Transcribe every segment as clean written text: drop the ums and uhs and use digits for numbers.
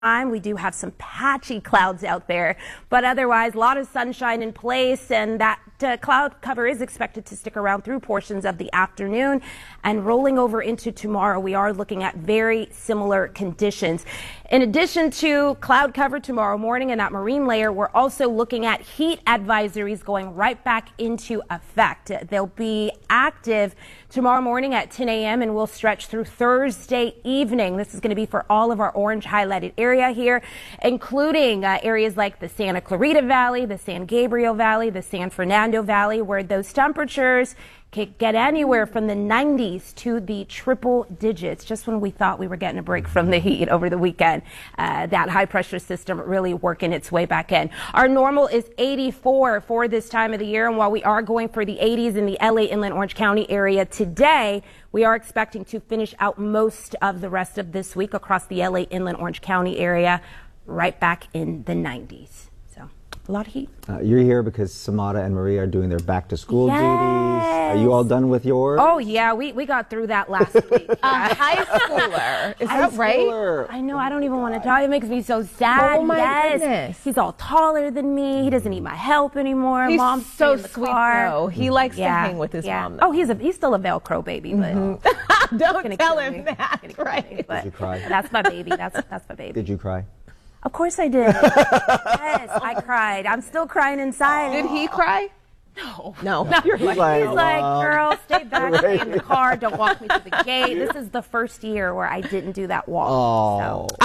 We do have some patchy clouds out there, but otherwise a lot of sunshine in place, and that cloud cover is expected to stick around through portions of the afternoon and rolling over into tomorrow. We are looking at very similar conditions. In addition to cloud cover tomorrow morning and that marine layer, we're also looking at heat advisories going right back into effect. They'll be active tomorrow morning at 10 a.m. and will stretch through Thursday evening. This is going to be for all of our orange highlighted area here, including areas like the Santa Clarita Valley, the San Gabriel Valley, the San Fernando Valley, where those temperatures can get anywhere from the 90s to the triple digits. Just when we thought we were getting a break from the heat over the weekend, that high pressure system really working its way back in. Our normal is 84 for this time of the year, and while we are going for the 80s in the LA Inland Orange County area today, we are expecting to finish out most of the rest of this week across the LA Inland Orange County area right back in the 90s. A lot of heat. You're here because Samara and Maria are doing their back-to-school duties. Are you all done with yours? Oh, yeah. We got through that last week. High schooler. Is that right? I know. I don't even want to tell you. It makes me so sad. Oh, my goodness. He's all taller than me. He doesn't need my help anymore. He's Mom's so in the sweet, car. though. He likes to hang with his mom, though. Oh, he's still a Velcro baby. But don't tell him that. Right. Did you cry? That's my baby. That's my baby. Did you cry? Of course I did. Yes, I cried. I'm still crying inside. Did he cry? No. He's like, girl, stay back, stay in the car, don't walk me to the gate. This is the first year where I didn't do that walk. Oh. So.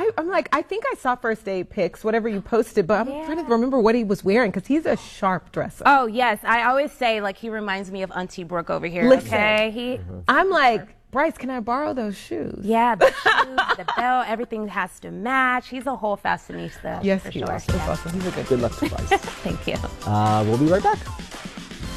I think I saw first aid pics, whatever you posted, but I'm trying to remember what he was wearing because he's a sharp dresser. Oh, yes. I always say, like, he reminds me of Auntie Brooke over here. Listen, okay? I'm like, Bryce, can I borrow those shoes? Yeah, the shoes, the belt, everything has to match. He's a whole fashionista. Yes, for he sure. is. That's awesome. He's a Good luck to Bryce. Thank you. We'll be right back.